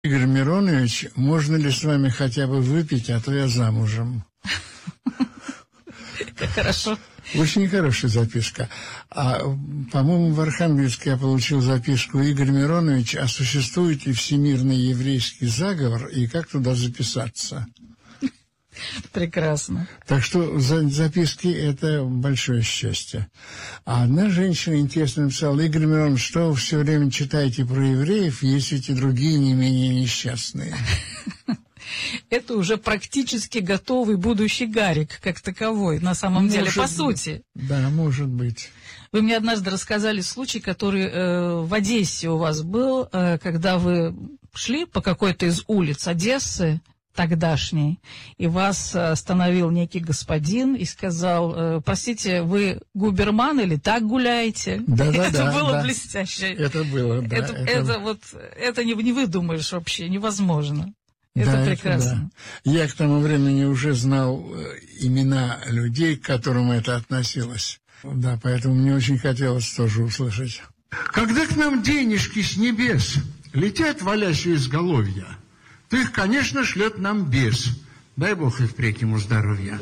Игорь Миронович, можно ли с вами хотя бы выпить, а то я замужем? Хорошо. Очень хорошая записка. По-моему, в Архангельске я получил записку: Игорь Миронович, а существует ли всемирный еврейский заговор и как туда записаться? Прекрасно. Так что записки – это большое счастье. А одна женщина интересно написала: Игорь Миронович, что вы все время читаете про евреев, есть ведь и другие не менее несчастные? Это уже практически готовый будущий Гарик, как таковой, на самом деле, по сути. Да, может быть. Вы мне однажды рассказали случай, который в Одессе у вас был, когда вы шли по какой-то из улиц Одессы, тогдашней, и вас остановил некий господин и сказал: простите, вы губерман или так гуляете? Это было блестяще. Это было, да. Это не выдумаешь вообще, невозможно. Это прекрасно. Да. Я к тому времени уже знал имена людей, к которым это относилось. Да, поэтому мне очень хотелось тоже услышать. Когда к нам денежки с небес летят, валясь у изголовья, то их, конечно, шлет нам бес. Дай Бог и впредь ему здоровья.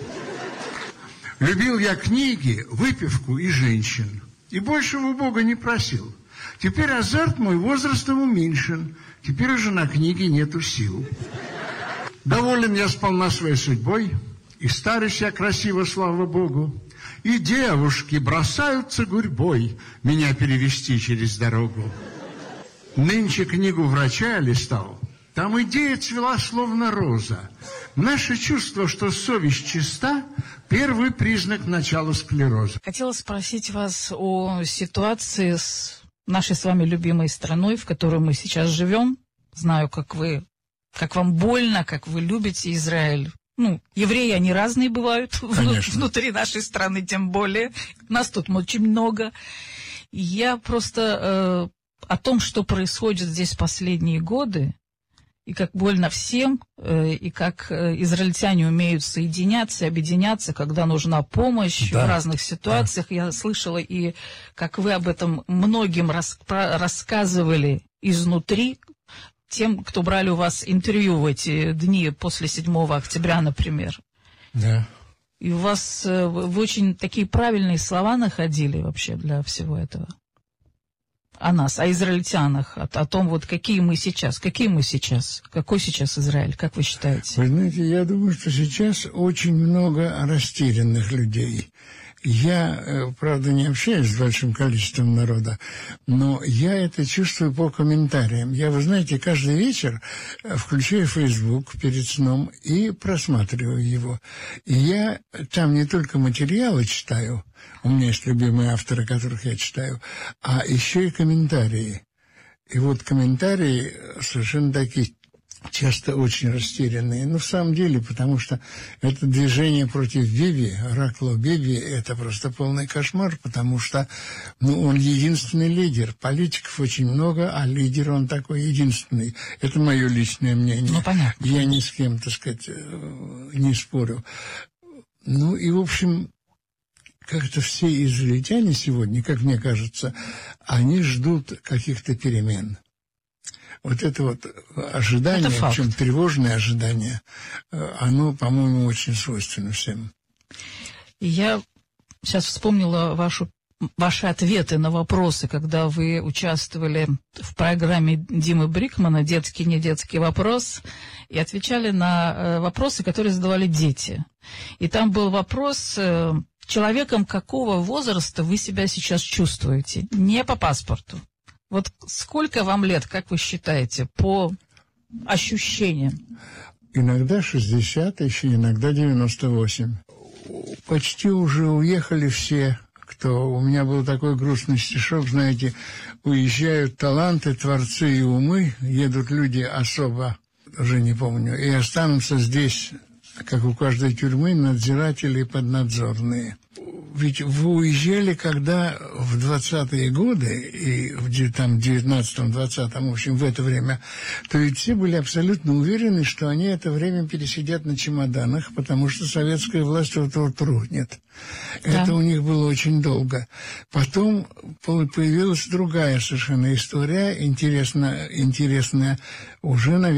Любил я книги, выпивку и женщин, и большего у Бога не просил. Теперь азарт мой возрастом уменьшен, теперь уже на книги нету сил. Доволен я сполна своей судьбой, и старюсь я красиво, слава Богу, и девушки бросаются гурьбой меня перевести через дорогу. Нынче книгу врача я листал, там идея цвела, словно роза. Наше чувство, что совесть чиста, первый признак начала склероза. Хотела спросить вас о ситуации с нашей с вами любимой страной, в которой мы сейчас живем. Знаю, как вам больно, как вы любите Израиль. Евреи, они разные бывают внутри нашей страны, тем более. Нас тут очень много. Я просто о том, что происходит здесь последние годы, и как больно всем, и как израильтяне умеют соединяться, объединяться, когда нужна помощь в разных ситуациях. Да. Я слышала, и как вы об этом многим рассказывали изнутри, тем, кто брали у вас интервью в эти дни после 7 октября, например. Да. И у вас вы очень такие правильные слова находили вообще для всего этого. О нас, о израильтянах, о том, какой сейчас Израиль, как вы считаете? Вы знаете, я думаю, что сейчас очень много растерянных людей. Я, правда, не общаюсь с большим количеством народа, но я это чувствую по комментариям. Я, вы знаете, каждый вечер включаю Facebook перед сном и просматриваю его. И я там не только материалы читаю, у меня есть любимые авторы, которых я читаю, а еще и комментарии. И вот комментарии совершенно такие, часто очень растерянные. В самом деле, потому что это движение против Биби, Ракло Биби, это просто полный кошмар, потому что он единственный лидер. Политиков очень много, а лидер он такой единственный. Это мое личное мнение. Понятно. Я ни с кем, так сказать, не спорю. И, в общем, как-то все израильтяне сегодня, как мне кажется, они ждут каких-то перемен. Вот это ожидание, причем тревожное ожидание, оно, по-моему, очень свойственно всем. Я сейчас вспомнила ваши ответы на вопросы, когда вы участвовали в программе Димы Брикмана «Детский, не детский вопрос», и отвечали на вопросы, которые задавали дети. И там был вопрос: человеком какого возраста вы себя сейчас чувствуете? Не по паспорту. Вот сколько вам лет, как вы считаете, по ощущениям? Иногда 60, еще иногда 98. Почти уже уехали все, кто... У меня был такой грустный стишок, знаете, уезжают таланты, творцы и умы, едут люди особо, уже не помню, и останутся здесь, как у каждой тюрьмы, надзиратели и поднадзорные. ведь вы уезжали, когда в 20-е годы, и там в 19-м, 20-м, в общем, в это время, то ведь все были абсолютно уверены, что они это время пересидят на чемоданах, потому что советская власть вот-вот рухнет. Да. Это у них было очень долго. Потом появилась другая совершенно история, интересная уже, наверное,